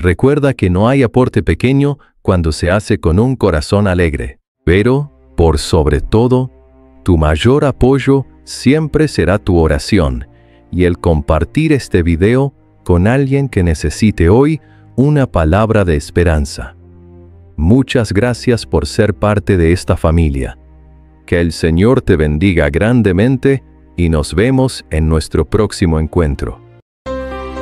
Recuerda que no hay aporte pequeño cuando se hace con un corazón alegre. Pero, por sobre todo, tu mayor apoyo siempre será tu oración y el compartir este video con alguien que necesite hoy una palabra de esperanza. Muchas gracias por ser parte de esta familia. Que el Señor te bendiga grandemente y nos vemos en nuestro próximo encuentro.